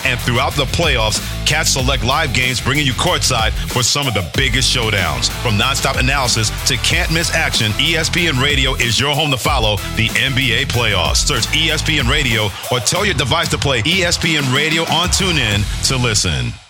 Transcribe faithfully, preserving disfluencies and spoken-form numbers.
and throughout the playoffs, catch select live games bringing you courtside for some of the biggest showdowns. From nonstop analysis to can't-miss action, E S P N Radio is your home to follow the N B A playoffs. Search E S P N Radio or tell your device to play E S P N Radio on TuneIn to listen.